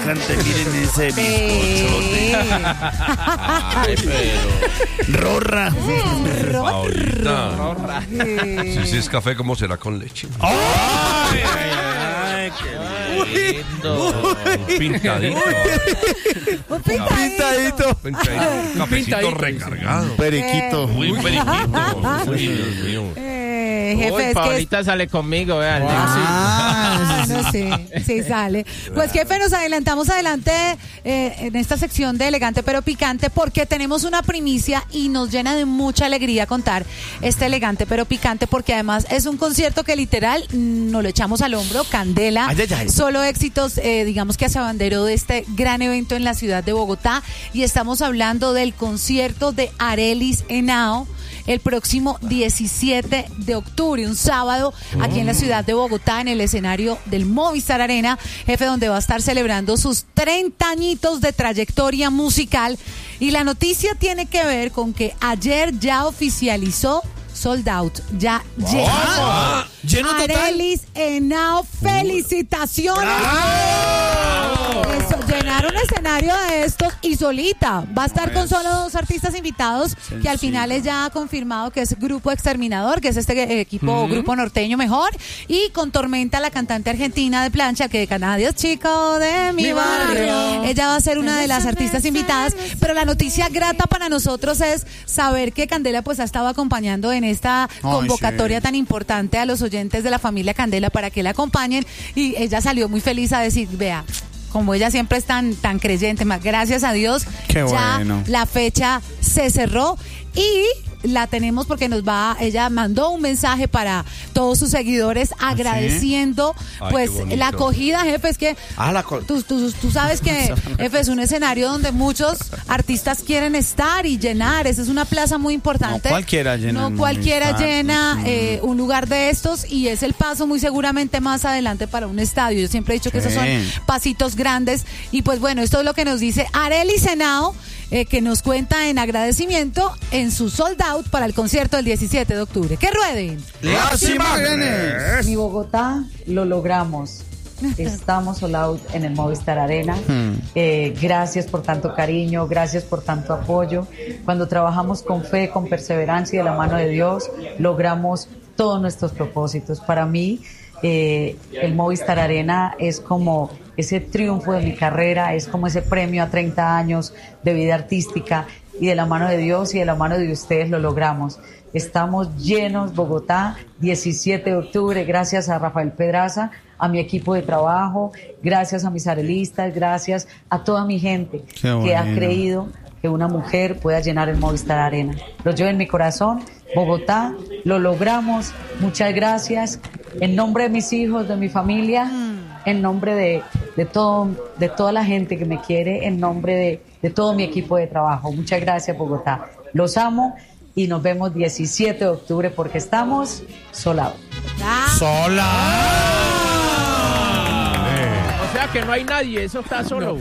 picante, miren ese bizcochote. Ay, pero... Rorra. Ahorita. Si es café, ¿cómo será con leche? ¡Ay! Qué lindo. Pintadito. Un pintadito. Un cafecito recargado. Periquito. Muy periquito. Uy, Dios mío. Jefe, Uy, es que Paulita sale conmigo, vean. no, sí sale. Pues jefe, nos adelantamos adelante en esta sección de Elegante pero Picante porque tenemos una primicia y nos llena de mucha alegría contar este Elegante pero Picante porque además es un concierto que literal nos lo echamos al hombro, Candela, solo éxitos, digamos que se abanderó de este gran evento en la ciudad de Bogotá y estamos hablando del concierto de Arelis Henao el próximo 17 de octubre, un sábado, aquí en la ciudad de Bogotá, en el escenario del Movistar Arena, jefe, donde va a estar celebrando sus 30 añitos de trayectoria musical. Y la noticia tiene que ver con que ayer ya oficializó sold out, ya lleno total. Arelis Henao, felicitaciones. Eso, llenaron escenario de estos y solita. Va a estar con solo 2 artistas invitados, que al final es ya confirmado que es Grupo Exterminador, que es este equipo, grupo norteño mejor, y con Tormenta, la cantante argentina de plancha, que canta Dios chico de mi barrio. Ella va a ser una de las artistas invitadas, pero la noticia grata para nosotros es saber que Candela pues ha estado acompañando en esta convocatoria tan importante a los oyentes de la familia Candela para que la acompañen, y ella salió muy feliz a decir, vea, como ella siempre es tan creyente, más gracias a Dios, ya la fecha se cerró y la tenemos porque ella mandó un mensaje para todos sus seguidores agradeciendo pues la acogida, jefe, es que tú sabes que, jefe, es un escenario donde muchos artistas quieren estar y llenar, esa es una plaza muy importante, no cualquiera llena un lugar de estos, y es el paso muy seguramente más adelante para un estadio. Yo siempre he dicho que esos son pasitos grandes, y pues bueno, esto es lo que nos dice Arelis Henao, que nos cuenta en agradecimiento en su sold out para el concierto del 17 de octubre. ¡Que rueden las imágenes! Mi Bogotá, lo logramos. Estamos sold out en el Movistar Arena. Gracias por tanto cariño, gracias por tanto apoyo. Cuando trabajamos con fe, con perseverancia y de la mano de Dios, logramos todos nuestros propósitos. Para mí, el Movistar Arena es como ese triunfo de mi carrera, es como ese premio a 30 años de vida artística, y de la mano de Dios y de la mano de ustedes lo logramos. Estamos llenos, Bogotá, 17 de octubre, gracias a Rafael Pedraza, a mi equipo de trabajo, gracias a mis arelistas, gracias a toda mi gente que ha creído que una mujer pueda llenar el Movistar Arena. Lo llevo en mi corazón. Bogotá, lo logramos, muchas gracias. En nombre de mis hijos, de mi familia, en nombre de toda la gente que me quiere, en nombre de todo mi equipo de trabajo. Muchas gracias, Bogotá. Los amo y nos vemos 17 de octubre porque estamos solados. O sea que no hay nadie, eso está solo.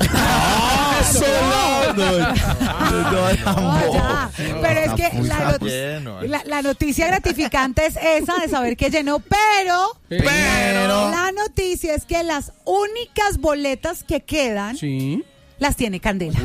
Pero es que la noticia gratificante es esa de saber que llenó, pero la noticia es que las únicas boletas que quedan las tiene Candela.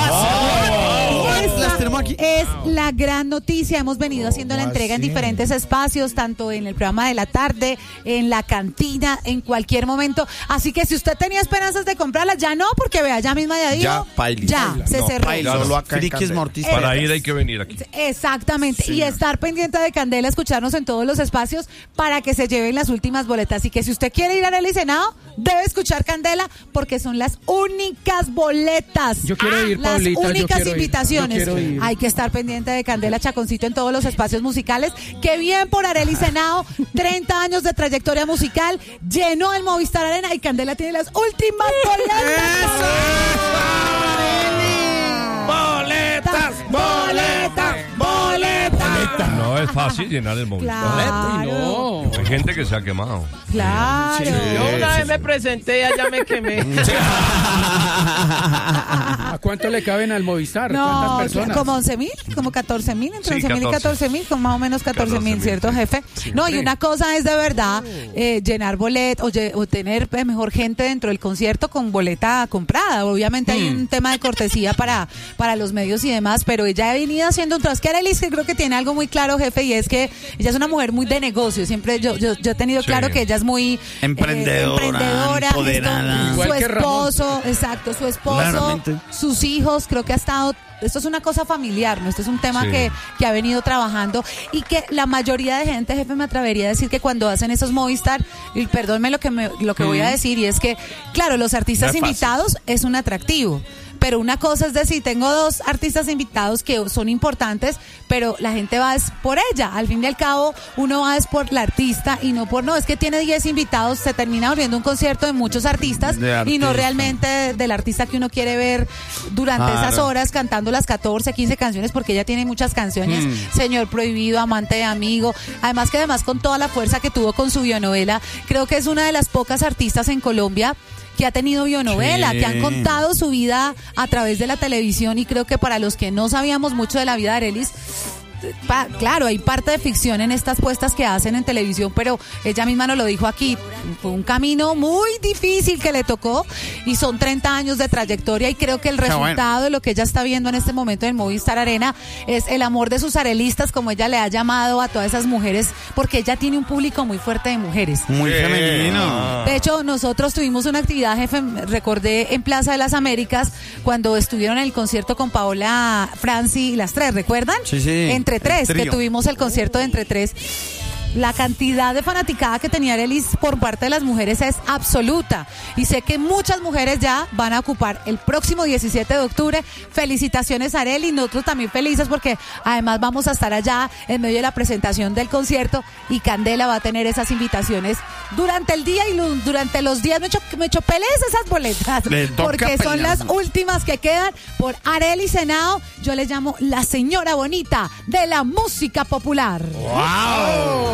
Es la gran noticia. Hemos venido haciendo la entrega en diferentes espacios, tanto en el programa de la tarde, en la cantina, en cualquier momento. Así que si usted tenía esperanzas de comprarla, ya no, porque vea, ya misma ya dijo, se cerró. Solo acá para ir hay que venir aquí. Exactamente. Sí. Y estar pendiente de Candela, escucharnos en todos los espacios para que se lleven las últimas boletas. Así que si usted quiere ir a Arelis Henao, debe escuchar Candela porque son las únicas boletas. Yo quiero ir, las Paulita, únicas invitaciones. Ir. Hay que estar pendiente de Candela Chaconcito en todos los espacios musicales. ¡Qué bien por Arelis Henao! 30 años de trayectoria musical, llenó el Movistar Arena y Candela tiene las últimas boletas. No es fácil llenar el Movistar. Claro. Hay gente que se ha quemado. Claro. Yo una vez me presenté y allá me quemé. cuánto le caben al Movistar? No, ¿Cuántas personas? como 11.000, como 14.000, entre Sí, 11.000 y 14.000, con más o menos 14.000, ¿cierto, jefe? No, y una cosa es de verdad llenar boletas o tener mejor gente dentro del concierto con boleta comprada. Obviamente hay un tema de cortesía para los medios y demás, pero ella ha venido haciendo un trabajo. Que Arelis, que creo que tiene algo muy claro, jefe, y es que ella es una mujer muy de negocio. Siempre yo he tenido claro que ella es muy emprendedora, empoderada. Igual su que esposo, exacto, su esposo, Claramente. sus hijos, creo que ha estado. Esto es una cosa familiar, ¿no? Esto es un tema Sí. que ha venido trabajando y que la mayoría de gente, jefe, me atrevería a decir que cuando hacen esos Movistar, y perdónme lo que voy a decir, y es que, claro, los artistas No es fácil. invitados es un atractivo. Pero una cosa es decir, tengo 2 artistas invitados que son importantes, pero la gente va es por ella. Al fin y al cabo, uno va es por la artista y no por, no, es que tiene 10 invitados, se termina volviendo un concierto de muchos artistas De artista. y no realmente del artista que uno quiere ver durante Claro. esas horas cantando las 14, 15 canciones, porque ella tiene muchas canciones. Señor Prohibido, Amante de Amigo. Además con toda la fuerza que tuvo con su bionovela, creo que es una de las pocas artistas en Colombia que ha tenido bionovela, Sí. que han contado su vida a través de la televisión, y creo que para los que no sabíamos mucho de la vida de Arelis, claro, hay parte de ficción en estas puestas que hacen en televisión, pero ella misma nos lo dijo aquí, fue un camino muy difícil que le tocó y son 30 años de trayectoria, y creo que el resultado de lo que ella está viendo en este momento en Movistar Arena es el amor de sus arelistas, como ella le ha llamado a todas esas mujeres, porque ella tiene un público muy fuerte de mujeres. Muy femenino. De hecho, nosotros tuvimos una actividad, jefe, recordé, en Plaza de las Américas, cuando estuvieron en el concierto con Paola, Franci y las 3, ¿recuerdan? Sí, sí. Entre 3, El que trío. tuvimos el concierto de Entre 3. La cantidad de fanaticada que tenía Arelis por parte de las mujeres es absoluta. Y sé que muchas mujeres ya van a ocupar el próximo 17 de octubre. Felicitaciones, Arelis. Nosotros también felices porque además vamos a estar allá en medio de la presentación del concierto, y Candela va a tener esas invitaciones durante el día y durante los días. Me echo pelees esas boletas Le toca porque son pelear. las últimas que quedan por Arelis Henao. Yo le llamo la señora bonita de la música popular. ¡Wow!